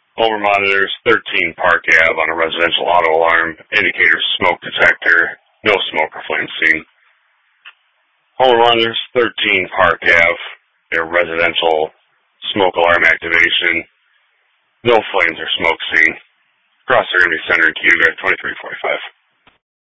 Homer monitors 13 Park Ave on a residential auto alarm, indicator smoke detector, no smoke or flame seen. Homer monitors 13 Park Ave, their residential smoke alarm activation, no flames or smoke seen. Cross Irving Center in Cuba, 2345.